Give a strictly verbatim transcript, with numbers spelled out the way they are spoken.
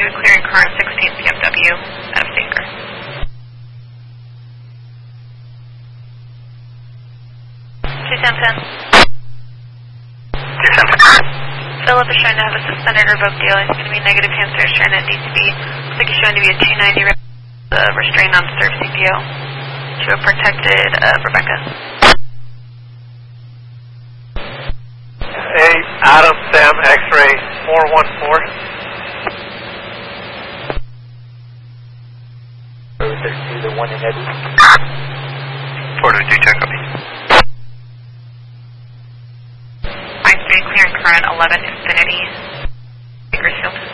two, clearing current sixteen P M W out of Staker. two ten ten. two ten ten. Philip is showing to have a suspended revoked deal. He's going to be negative cancer, showing at D C B. Looks like he's showing to be a two ninety uh, restrained on serve C P O to a protected uh, Rebecca. Hey, Adam, Sam, X-ray, four one four. There's the one in Eddie. four two two, check copy. Line three, clearing current eleven Infinity. Bakersfield.